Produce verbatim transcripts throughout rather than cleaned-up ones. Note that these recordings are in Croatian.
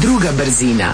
druga brzina.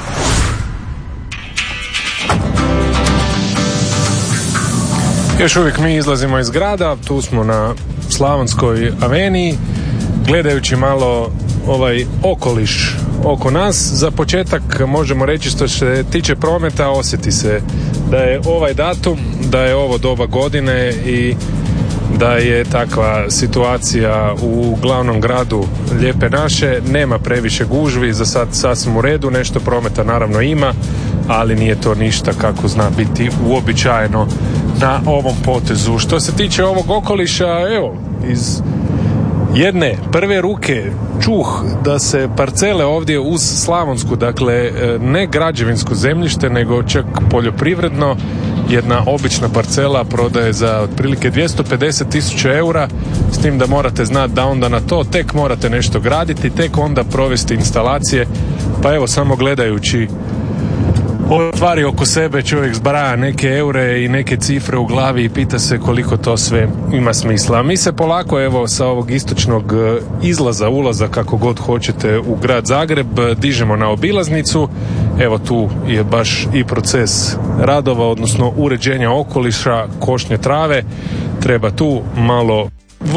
Još uvijek mi izlazimo iz grada, tu smo na Slavonskoj aveniji, gledajući malo ovaj okoliš oko nas. Za početak možemo reći, što se tiče prometa, osjeti se da je ovaj datum, da je ovo doba godine i da je takva situacija u glavnom gradu Lijepe naše. Nema previše gužvi, za sad sasvim u redu, nešto prometa naravno ima, ali nije to ništa kako zna biti uobičajeno na ovom potezu. Što se tiče ovog okoliša, evo, iz jedne prve ruke čuh da se parcele ovdje uz Slavonsku, dakle ne građevinsko zemljište, nego čak poljoprivredno, jedna obična parcela prodaje za otprilike dvjesto pedeset tisuća eura, s tim da morate znati da onda na to tek morate nešto graditi, tek onda provesti instalacije. Pa evo, samo gledajući ove stvari oko sebe čovjek zbraja neke eure i neke cifre u glavi i pita se koliko to sve ima smisla. A mi se polako, evo, sa ovog istočnog izlaza, ulaza, kako god hoćete, u grad Zagreb dižemo na obilaznicu. Evo, tu je baš i proces radova, odnosno uređenja okoliša, košnje trave. Treba tu malo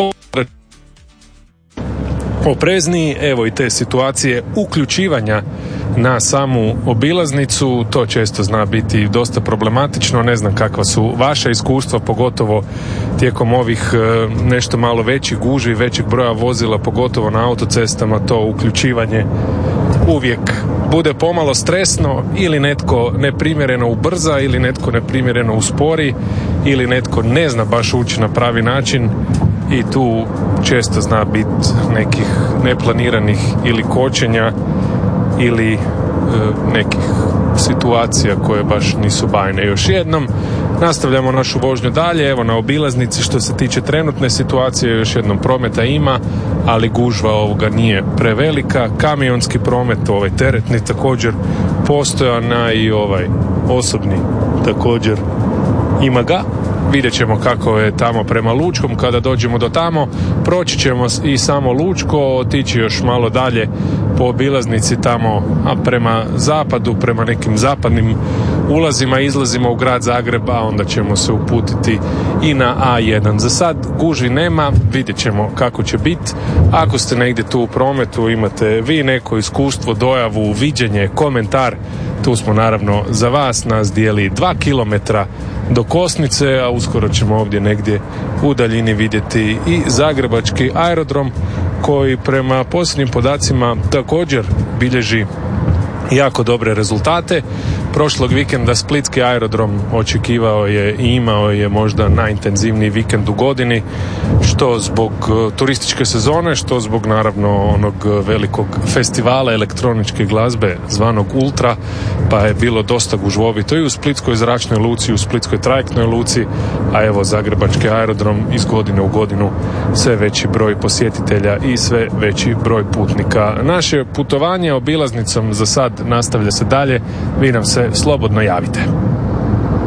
oprezniji, evo i te situacije uključivanja na samu obilaznicu, to često zna biti dosta problematično. Ne znam kakva su vaša iskustva, pogotovo tijekom ovih nešto malo većih gužvi, većeg broja vozila, pogotovo na autocestama. To uključivanje uvijek bude pomalo stresno, ili netko neprimjereno ubrza, ili netko neprimjereno uspori, ili netko ne zna baš ući na pravi način i tu često zna biti nekih neplaniranih ili kočenja ili e, nekih situacija koje baš nisu bajne. Još jednom nastavljamo našu vožnju dalje, evo na obilaznici. Što se tiče trenutne situacije, još jednom prometa ima, ali gužva ovoga nije prevelika. Kamionski promet, ovaj teretni, također postojana, i ovaj osobni također ima ga. Vidjet ćemo kako je tamo prema Lučkom. Kada dođemo do tamo, proći ćemo i samo Lučko, otići još malo dalje po obilaznici tamo, a prema zapadu, prema nekim zapadnim ulazima, izlazimo u grad Zagreb, a onda ćemo se uputiti i na A jedan. Za sad gužvi nema, vidjet ćemo kako će biti. Ako ste negdje tu u prometu, imate vi neko iskustvo, dojavu, viđenje, komentar, tu smo naravno za vas. Nas dijeli dva kilometra do Kosnice, a uskoro ćemo ovdje negdje u daljini vidjeti i zagrebački aerodrom, koji prema posljednjim podacima također bilježi jako dobre rezultate. Prošlog vikenda splitski aerodrom očekivao je i imao je možda najintenzivniji vikend u godini, što zbog turističke sezone, što zbog naravno onog velikog festivala elektroničke glazbe zvanog Ultra, pa je bilo dosta gužvovito i u splitskoj zračnoj luci, u splitskoj trajektnoj luci, a evo zagrebački aerodrom iz godine u godinu sve veći broj posjetitelja i sve veći broj putnika. Naše putovanje obilaznicom za sad nastavlja se dalje, vi nam se slobodno javite.